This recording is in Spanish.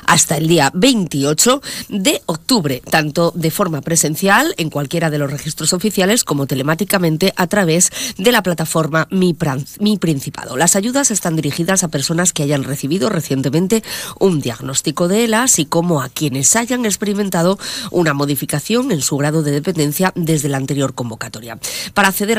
hasta el día 28 de octubre, tanto de forma presencial en cualquiera de los registros oficiales como telemáticamente a través de la plataforma Mi Principado. Las ayudas están dirigidas a personas que hayan recibido recientemente un diagnóstico de ELA, así como a quienes hayan experimentado una modificación en su grado de dependencia desde la anterior convocatoria. Para acceder